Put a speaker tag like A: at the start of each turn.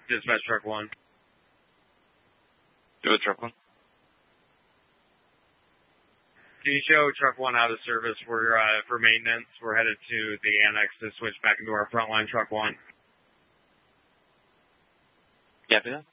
A: Dispatch Truck 1.
B: Do it, Truck 1.
A: Can you show Truck 1 out of service? We're for maintenance. We're headed to the annex to switch back into our frontline Truck 1.
B: Copy that.